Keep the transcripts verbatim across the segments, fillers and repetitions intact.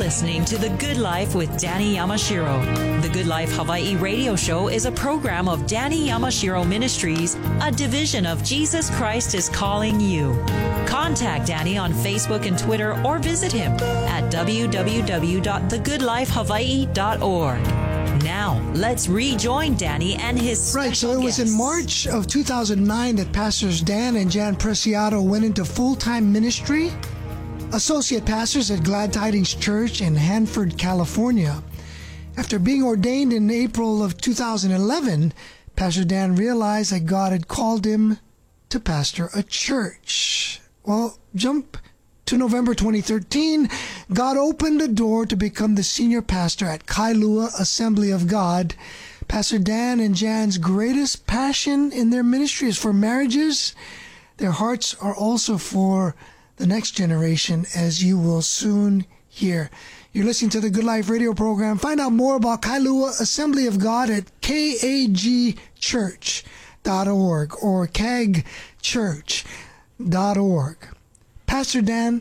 listening to The Good Life with Danny Yamashiro. The Good Life Hawaii radio show is a program of Danny Yamashiro Ministries, a division of Jesus Christ is Calling You. Contact Danny on Facebook and Twitter or visit him at w w w dot the good life hawaii dot org. Now, let's rejoin Danny and his special Right, so it was guests. in March of two thousand nine that Pastors Dan and Jan Preciado went into full-time ministry. Associate pastors at Glad Tidings Church in Hanford, California. After being ordained in April of two thousand eleven, Pastor Dan realized that God had called him to pastor a church. Well, jump to November twenty thirteen, God opened a door to become the senior pastor at Kailua Assembly of God. Pastor Dan and Jan's greatest passion in their ministry is for marriages. Their hearts are also for the next generation, as you will soon hear. You're listening to the Good Life radio program. Find out more about Kailua Assembly of God at k a g church dot org or k a g church dot org. Pastor Dan,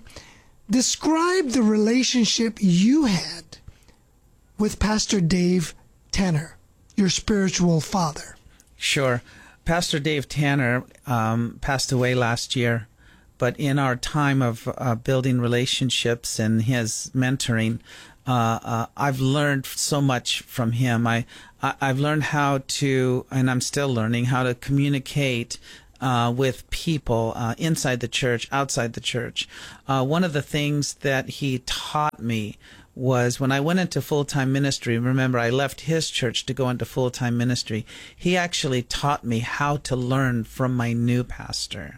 describe the relationship you had with Pastor Dave Tanner, your spiritual father. Sure. Pastor Dave Tanner um, passed away last year, but in our time of uh, building relationships and his mentoring, uh, uh, I've learned so much from him. I, I I've learned how to, and I'm still learning how to communicate Uh, with people uh, inside the church, outside the church. Uh, one of the things that he taught me was when I went into full-time ministry, remember I left his church to go into full-time ministry, he actually taught me how to learn from my new pastor.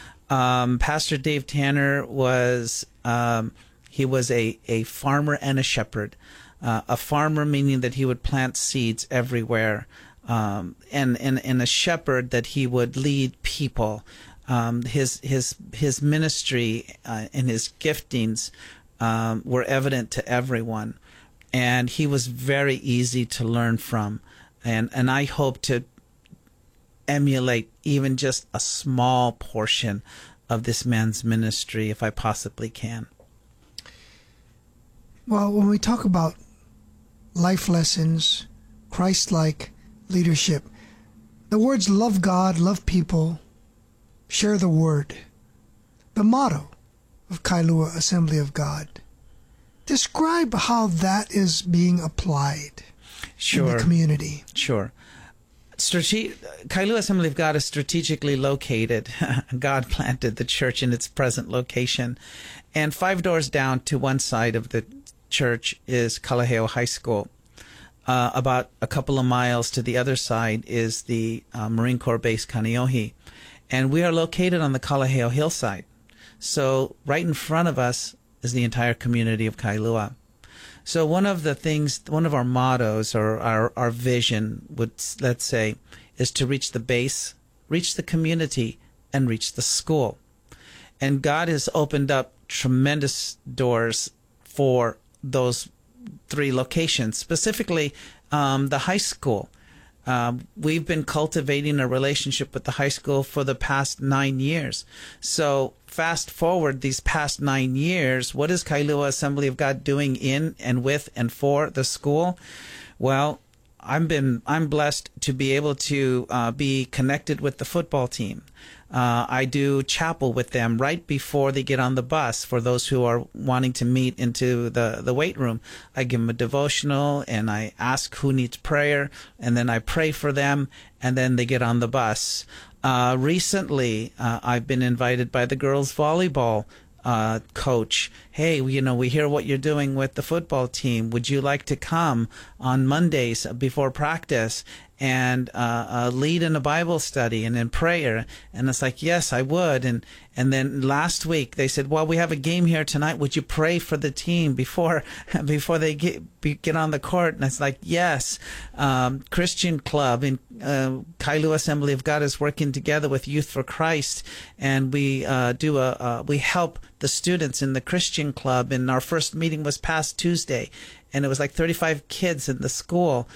Um, Pastor Dave Tanner was, um, he was a, a farmer and a shepherd. Uh, a farmer meaning that he would plant seeds everywhere. Um, and, and, and a shepherd that he would lead people. Um, his, his, his ministry uh, and his giftings um, were evident to everyone. And he was very easy to learn from. And, and I hope to emulate even just a small portion of this man's ministry if I possibly can. Well, when we talk about life lessons, Christ-like leadership, the words love God, love people, share the word, the motto of Kailua Assembly of God. Describe how that is being applied Sure. in the community. Sure. Strate- Kailua Assembly of God is strategically located. God planted the church in its present location. And five doors down to one side of the church is Kalaheo High School. Uh, about a couple of miles to the other side is the uh, Marine Corps Base Kaneohe. And we are located on the Kalaheo hillside. So right in front of us is the entire community of Kailua. So one of the things, one of our mottos or our, our vision would, let's say, is to reach the base, reach the community, and reach the school. And God has opened up tremendous doors for those three locations, specifically um, the high school. Um, we've been cultivating a relationship with the high school for the past nine years. So fast forward these past nine years, what is Kailua Assembly of God doing in and with and for the school? Well, I've been I'm blessed to be able to uh, be connected with the football team. Uh, I do chapel with them right before they get on the bus for those who are wanting to meet into the, the weight room. I give them a devotional and I ask who needs prayer, and then I pray for them, and then they get on the bus. Uh, recently, uh, I've been invited by the girls volleyball uh, coach. Hey, you know, we hear what you're doing with the football team. Would you like to come on Mondays before practice and uh, uh, lead in a Bible study and in prayer? And it's like, yes, I would. And and then last week they said, well, we have a game here tonight. Would you pray for the team before before they get be, get on the court? And it's like, yes. Um, Christian Club in uh, Kailua Assembly of God is working together with Youth for Christ, and we uh, do a uh, we help the students in the Christian Club. And our first meeting was past Tuesday, and it was like thirty-five kids in the school.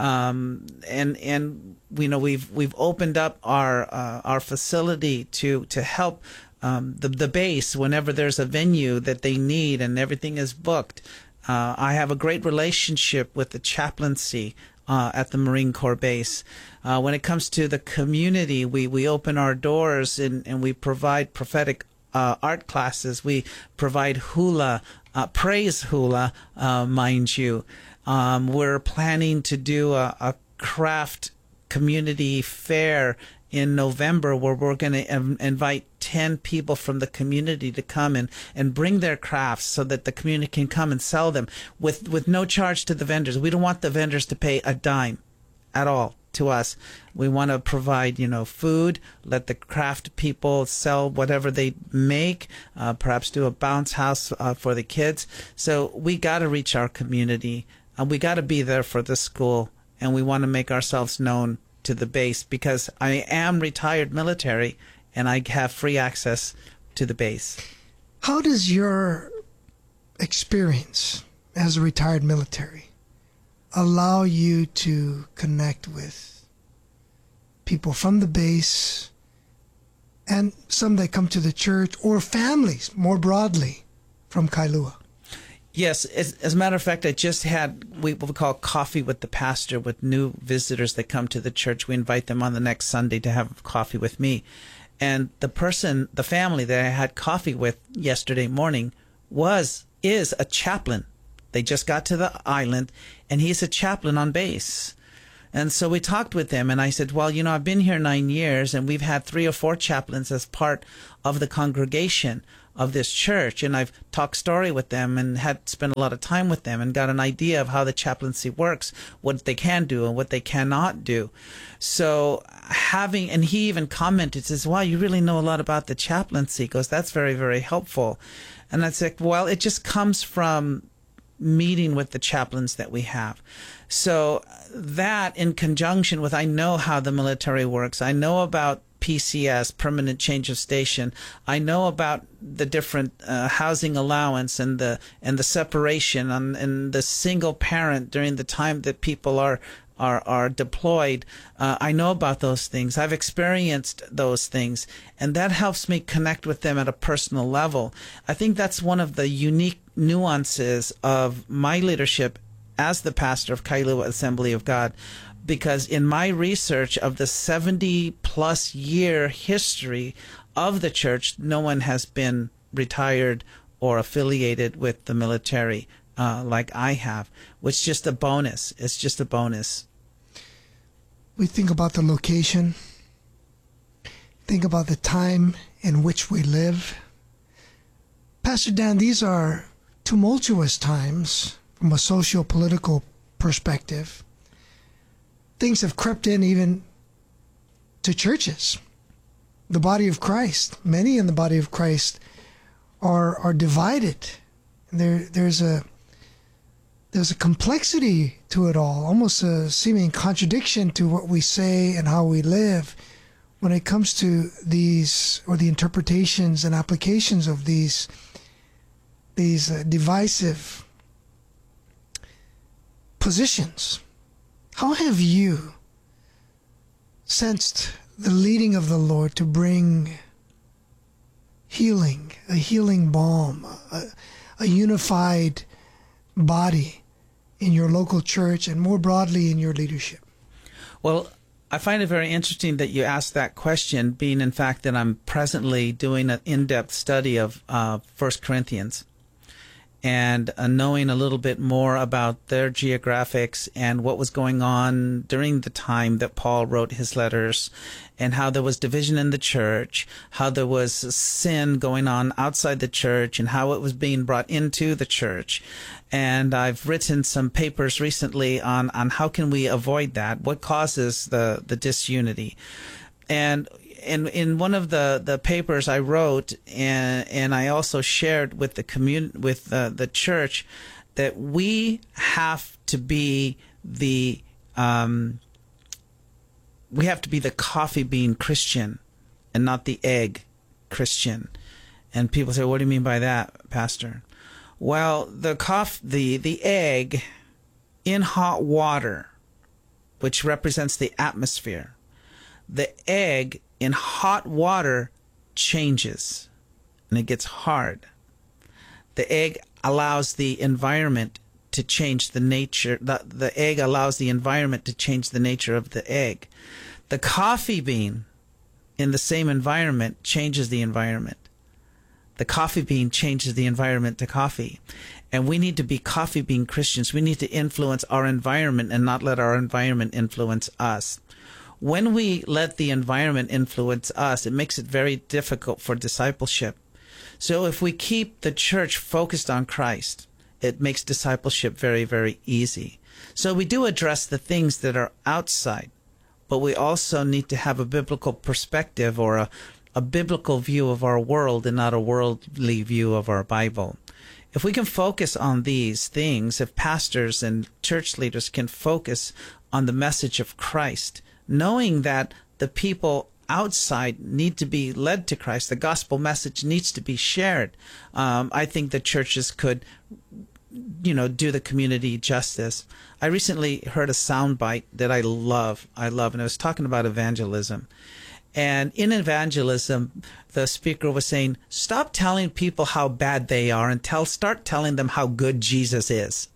Um, and, and, you know, we've, we've opened up our, uh, our facility to, to help, um, the, the base whenever there's a venue that they need and everything is booked. Uh, I have a great relationship with the chaplaincy uh, at the Marine Corps base. Uh, when it comes to the community, we, we open our doors and, and we provide prophetic uh, art classes. We provide hula, uh, praise hula, uh, mind you. Um, we're planning to do a, a craft community fair in November where we're going to um, invite ten people from the community to come and, and bring their crafts so that the community can come and sell them with, with no charge to the vendors. We don't want the vendors to pay a dime at all to us. We want to provide, you know, food, let the craft people sell whatever they make, uh, perhaps do a bounce house uh, for the kids. So we got to reach our community, and we got to be there for the school, and we want to make ourselves known to the base because I am retired military and I have free access to the base. How does your experience as a retired military allow you to connect with people from the base and some that come to the church or families more broadly from Kailua? Yes, as, as a matter of fact, I just had what we call coffee with the pastor with new visitors that come to the church. We invite them on the next Sunday to have coffee with me. And the person, the family that I had coffee with yesterday morning was, is a chaplain. They just got to the island, and he's a chaplain on base. And so we talked with them, and I said, well, you know, I've been here nine years, and we've had three or four chaplains as part of the congregation of this church, and I've talked story with them and had spent a lot of time with them and got an idea of how the chaplaincy works, what they can do and what they cannot do. So having, and he even commented, says, wow, you really know a lot about the chaplaincy. He goes, that's very, very helpful. And I said, well, it just comes from meeting with the chaplains that we have. So that in conjunction with, I know how the military works. I know about P C S, permanent change of station. I know about the different uh, housing allowance and the and the separation and, and the single parent during the time that people are are are deployed. Uh, I know about those things. I've experienced those things, and that helps me connect with them at a personal level. I think that's one of the unique nuances of my leadership as the pastor of Kailua Assembly of God. Because in my research of the seventy plus year history of the church, no one has been retired or affiliated with the military uh, like I have, which is just a bonus. It's just a bonus. We think about the location, think about the time in which we live. Pastor Dan, these are tumultuous times from a socio-political perspective. Things have crept in even to churches, the body of Christ. Many in the body of Christ are are divided. And there there's a there's a complexity to it all, almost a seeming contradiction to what we say and how we live when it comes to these, or the interpretations and applications of these these uh, divisive positions. How have you sensed the leading of the Lord to bring healing, a healing balm, a, a unified body in your local church and more broadly in your leadership? Well, I find it very interesting that you asked that question, being in fact that I'm presently doing an in-depth study of uh, First Corinthians. And uh, knowing a little bit more about their geographics and what was going on during the time that Paul wrote his letters, and how there was division in the church, how there was sin going on outside the church, and how it was being brought into the church. And I've written some papers recently on, on how can we avoid that, what causes the, the disunity. And In, in one of the, the papers I wrote, and and I also shared with the commun with uh, the church, that we have to be the um, we have to be the coffee bean Christian, and not the egg Christian. And people say, "What do you mean by that, Pastor?" Well, the coff the the egg in hot water, which represents the atmosphere, the egg in hot water changes and it gets hard. The egg allows the environment to change the nature. The, the egg allows the environment to change the nature of the egg. The coffee bean in the same environment changes the environment. The coffee bean changes the environment to coffee. And we need to be coffee bean Christians. We need to influence our environment and not let our environment influence us. When we let the environment influence us, it makes it very difficult for discipleship. So if we keep the church focused on Christ, it makes discipleship very, very easy. So we do address the things that are outside, but we also need to have a biblical perspective or a, a biblical view of our world and not a worldly view of our Bible. If we can focus on these things, if pastors and church leaders can focus on the message of Christ, knowing that the people outside need to be led to Christ, the gospel message needs to be shared, um, I think the churches could, you know, do the community justice. I recently heard a soundbite that I love, I love, and I was talking about evangelism. And in evangelism, the speaker was saying, stop telling people how bad they are and tell, start telling them how good Jesus is.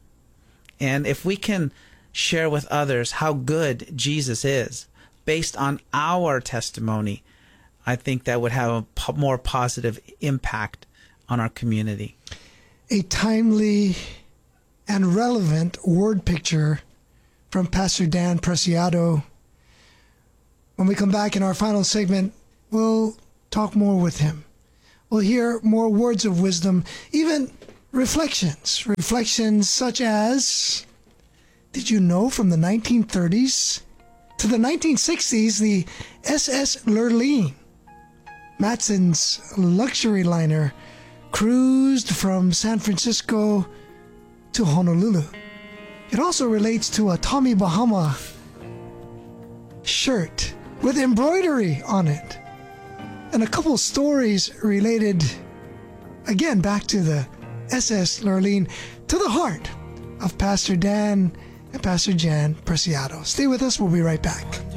And if we can share with others how good Jesus is based on our testimony, I think that would have a po- more positive impact on our community. A timely and relevant word picture from Pastor Dan Preciado. When we come back in our final segment, we'll talk more with him. We'll hear more words of wisdom, even reflections. Reflections such as, did you know from the nineteen thirties to the nineteen sixties, the S S Lurleen, Matson's luxury liner, cruised from San Francisco to Honolulu. It also relates to a Tommy Bahama shirt with embroidery on it. And a couple stories related, again, back to the S S Lurleen, to the heart of Pastor Dan and Pastor Jan Preciado. Stay with us. We'll be right back.